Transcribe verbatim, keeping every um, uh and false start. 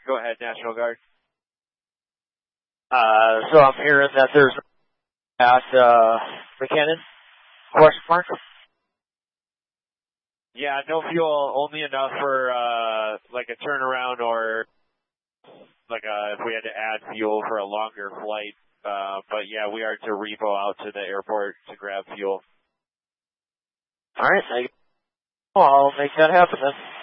Go ahead, National Guard. Uh, so I'm hearing that there's at, uh, McKinnon, question mark? Yeah, no fuel, only enough for, uh, like a turnaround or, like, uh, if we had to add fuel for a longer flight. Uh, but yeah, we are to repo out to the airport to grab fuel. Alright, thank you. Well, I'll make that happen then.